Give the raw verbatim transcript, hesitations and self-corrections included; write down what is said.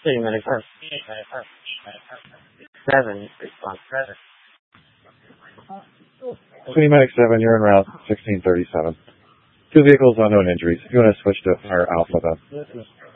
City Medic seven, response present. City Medic seven, you're en route sixteen thirty-seven. Two vehicles, unknown injuries. If you want to switch to Fire Alpha, though.